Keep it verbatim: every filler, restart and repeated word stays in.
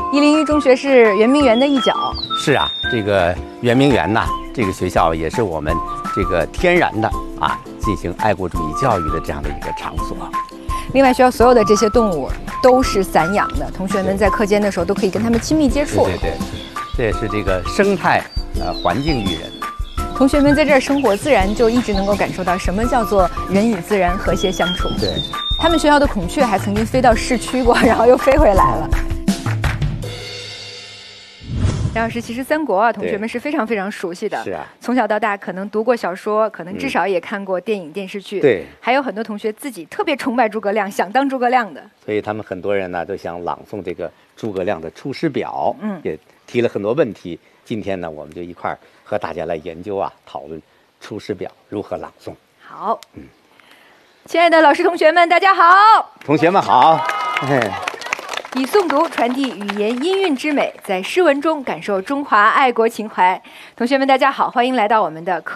一零一中学是圆明园的一角。 是啊，这个圆明园呐，这个学校也是我们这个天然的啊，进行爱国主义教育的这样的一个场所。 另外，学校所有的这些动物都是散养的，同学们在课间的时候都可以跟他们亲密接触。 对对对，这也是这个生态呃环境育人。 同学们在这儿生活，自然就一直能够感受到什么叫做人与自然和谐相处。 对， 他们学校的孔雀还曾经飞到市区过，然后又飞回来了。杨老师，其实三国啊，同学们是非常非常熟悉的。 是啊， 从小到大可能读过小说，可能至少也看过电影、电视剧。 对， 还有很多同学自己特别崇拜诸葛亮，想当诸葛亮的。 所以他们很多人呢都想朗诵这个诸葛亮的《出师表》， 嗯， 也提了很多问题。今天呢，我们就一块儿和大家来研究啊，讨论《出师表》如何朗诵。 好，嗯，亲爱的老师、同学们，大家好。 同学们好。 以诵读传递语言音韵之美，在诗文中感受中华爱国情怀。同学们，大家好，欢迎来到我们的课。